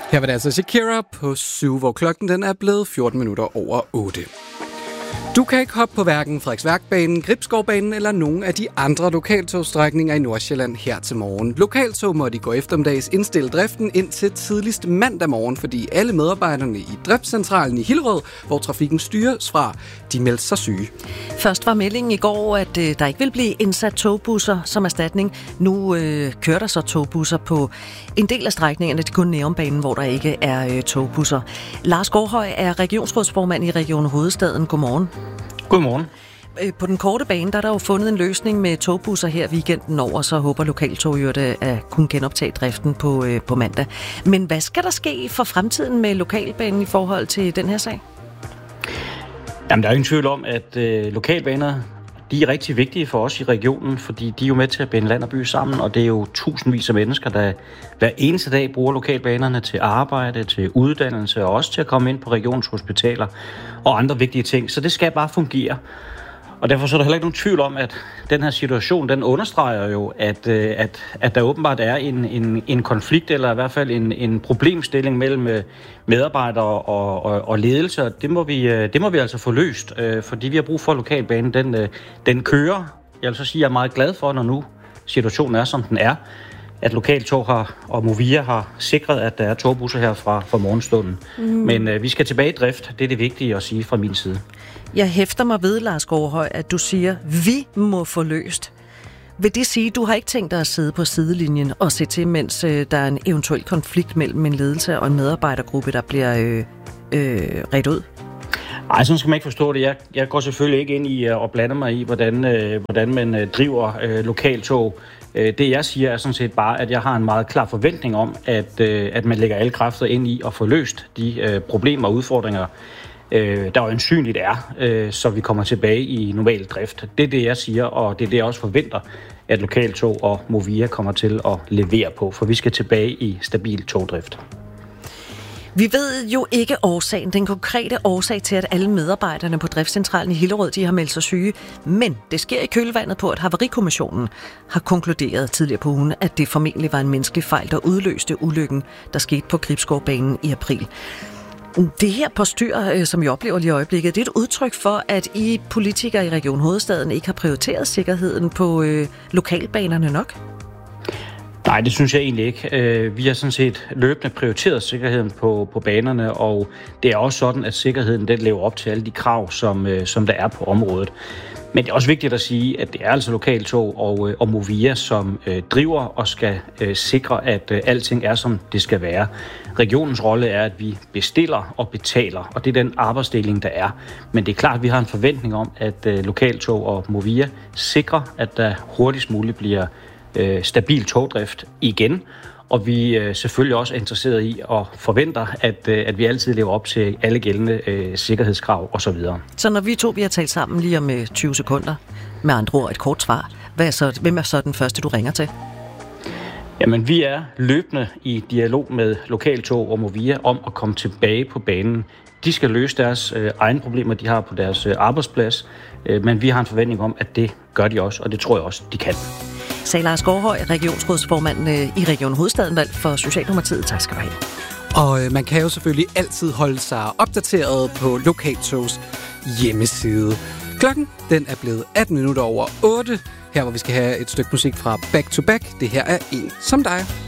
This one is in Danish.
Her var det altså Shakira på 7, hvor klokken den er blevet 14 minutter over 8. Du kan ikke hoppe på hverken Frederiksværkbanen, Gribskovbanen eller nogen af de andre lokaltogstrækninger i Nordsjælland her til morgen. Lokaltog må de gå eftermiddags indstille driften indtil tidligst mandag morgen, fordi alle medarbejderne i driftscentralen i Hillerød, hvor trafikken styres fra, de meldte sig syge. Først var meldingen i går, at der ikke vil blive indsat togbusser som erstatning. Nu kører der så togbusser på en del af strækningerne, det er kun Nærumbanen, hvor der ikke er togbusser. Lars Gårdhøj er regionsrådsformand i Region Hovedstaden. Godmorgen. Godmorgen. På den korte bane, der er der jo fundet en løsning med togbusser her weekenden over, så håber lokaltogene at kunne genoptage driften på mandag. Men hvad skal der ske for fremtiden med lokalbanen i forhold til den her sag? Jamen, der er ingen tvivl om, at lokalbaner, de er rigtig vigtige for os i regionen, fordi de er jo med til at binde land og by sammen, og det er jo tusindvis af mennesker, der hver eneste dag bruger lokalbanerne til arbejde, til uddannelse og også til at komme ind på regionens hospitaler og andre vigtige ting. Så det skal bare fungere. Og derfor så er der heller ikke nogen tvivl om, at den her situation, den understreger jo, at der åbenbart er en konflikt, eller i hvert fald en problemstilling mellem medarbejdere og ledelse. Og det må vi altså få løst, fordi vi har brug for, at lokalbanen den kører. Jeg vil så sige, at jeg er meget glad for, når nu situationen er, som den er, at Lokaltog og Movia har sikret, at der er togbusser her fra morgenstunden. Men vi skal tilbage i drift. Det er det vigtige at sige fra min side. Jeg hæfter mig ved, Lars Gårdhøj, at du siger, vi må få løst. Vil det sige, at du har ikke tænkt dig at sidde på sidelinjen og se til, mens der er en eventuel konflikt mellem en ledelse og en medarbejdergruppe, der bliver redt ud? Nej, sådan skal man ikke forstå det. Jeg går selvfølgelig ikke ind i at blande mig i, hvordan man driver lokaltog. Det jeg siger er sådan set bare, at jeg har en meget klar forventning om, at man lægger alle kræfter ind i at få løst de problemer og udfordringer, der øjensynligt er, så vi kommer tilbage i normal drift. Det er det, jeg siger, og det er det, jeg også forventer, at Lokaltog og Movia kommer til at levere på, for vi skal tilbage i stabil togdrift. Vi ved jo ikke årsagen, den konkrete årsag til, at alle medarbejderne på driftscentralen i Hillerød, de har meldt sig syge. Men det sker i kølvandet på, at Havarikommissionen har konkluderet tidligere på ugen, at det formentlig var en menneskelig fejl, der udløste ulykken, der skete på Gribskovbanen i april. Det her postyr, som vi oplever lige i øjeblikket, det er et udtryk for, at I politikere i Region Hovedstaden ikke har prioriteret sikkerheden på lokalbanerne nok? Nej, det synes jeg egentlig ikke. Vi har sådan set løbende prioriteret sikkerheden på banerne, og det er også sådan, at sikkerheden den lever op til alle de krav, som der er på området. Men det er også vigtigt at sige, at det er altså Lokaltog og Movia, som driver og skal sikre, at alting er, som det skal være. Regionens rolle er, at vi bestiller og betaler, og det er den arbejdsdeling, der er. Men det er klart, at vi har en forventning om, at Lokaltog og Movia sikrer, at der hurtigst muligt bliver stabil togdrift igen, og vi selvfølgelig også er interesseret i og forventer, at vi altid lever op til alle gældende sikkerhedskrav osv. Så når vi har talt sammen lige om 20 sekunder, med andre ord et kort svar, hvem er så den første, du ringer til? Jamen, vi er løbende i dialog med Lokaltog og Movia om at komme tilbage på banen. De skal løse deres egne problemer, de har på deres arbejdsplads, men vi har en forventning om, at det gør de også, og det tror jeg også, de kan. Sagde Lars Gårdhøj, regionsrådsformand i Region Hovedstaden, valgt for Socialdemokratiet. Tak skal du have. Og man kan jo selvfølgelig altid holde sig opdateret på Lokaltogs hjemmeside. Klokken den er blevet 18 minutter over 8, her hvor vi skal have et stykke musik fra Back to Back. Det her er En som dig.